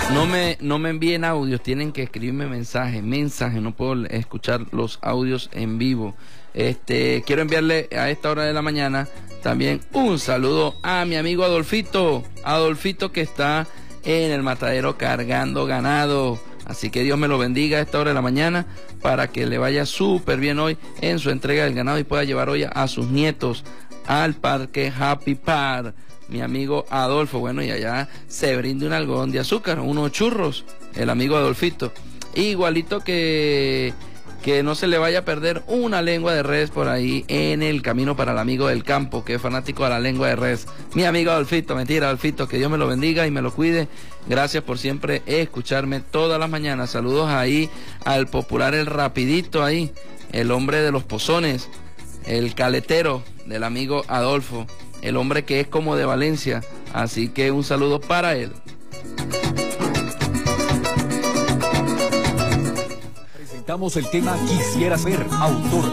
No me envíen audios, tienen que escribirme mensajes, no puedo escuchar los audios en vivo. Quiero enviarle a esta hora de la mañana también un saludo a mi amigo Adolfito que está en el matadero cargando ganado. Así que Dios me lo bendiga a esta hora de la mañana para que le vaya súper bien hoy en su entrega del ganado y pueda llevar hoy a sus nietos al parque Happy Park. Mi amigo Adolfo, bueno, y allá se brinde un algodón de azúcar, unos churros, el amigo Adolfito. Igualito que no se le vaya a perder una lengua de res por ahí en el camino para el amigo del campo, que es fanático de la lengua de res. Mi amigo Adolfito, Adolfito, que Dios me lo bendiga y me lo cuide. Gracias por siempre escucharme todas las mañanas. Saludos ahí al popular El Rapidito ahí, el hombre de los pozones, el caletero del amigo Adolfo, el hombre que es como de Valencia, así que un saludo para él. Presentamos el tema Quisiera Ser, autor